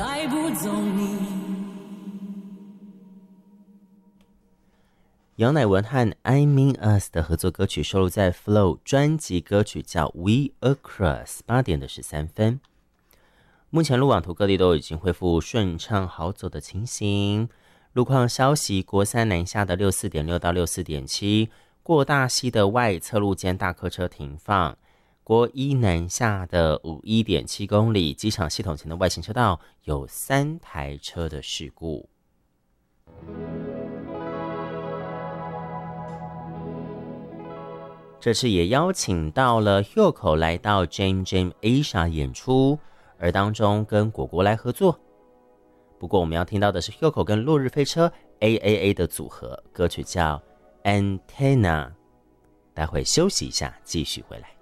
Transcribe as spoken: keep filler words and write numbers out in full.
带不走你。 杨乃文和 I Mean Us 的合作歌曲收录在 Flow 专辑歌曲叫 We Across， 八点的十三分。目前路网图各地都已经恢复顺畅好走的情形。路况消息，国三南下的 六四点六 到 六四点七， 过大溪的外侧路间大客车停放。国一南下的 五十一点七 公里，机场系统前的外行车道有三台车的事故。这次也邀请到了 Hyukoh 来到 Jam Jam Asia 演出，而当中跟果果来合作。不过我们要听到的是 Hyukoh 跟落日飞车 A A A 的组合，歌曲叫 Antenna。待会休息一下，继续回来。